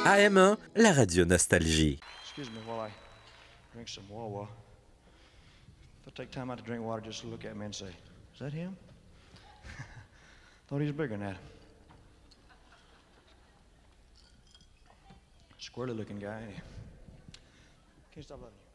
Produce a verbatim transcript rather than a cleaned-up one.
A M un, la radio Nostalgie. Excuse me while I drink some Wawa. If I take time out to drink water, just look at me and say, is that him? Thought he was bigger than that. Squirrely looking guy. Can't stop loving you.